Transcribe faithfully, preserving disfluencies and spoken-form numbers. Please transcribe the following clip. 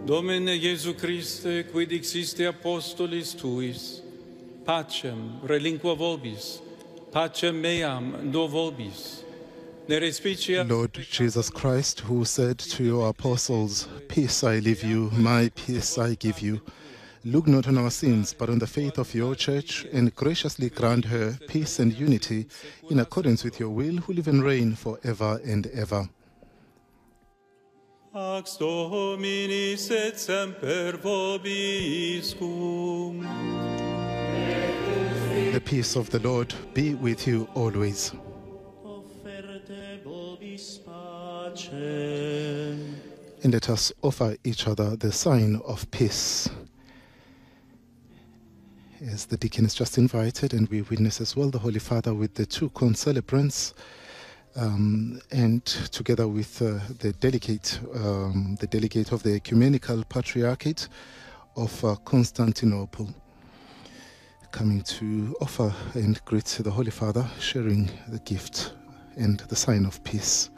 Domine Iesu Christe, quid existe apostolis tuis, pacem relinqua vobis, pacem meam do vobis. Ne respicia... Lord Jesus Christ, who said to your apostles, "Peace I leave you, my peace I give you," look not on our sins, but on the faith of your church, and graciously grant her peace and unity in accordance with your will, who live and reign forever and ever. Pax Domini et semper vobiscum. The peace of the Lord be with you always. Offerte vobis pacem. And let us offer each other the sign of peace. As the deacon is just invited, and we witness as well the Holy Father with the two concelebrants, um, and together with uh, the delegate, um, the delegate of the Ecumenical Patriarchate of uh, Constantinople, coming to offer and greet the Holy Father, sharing the gift and the sign of peace.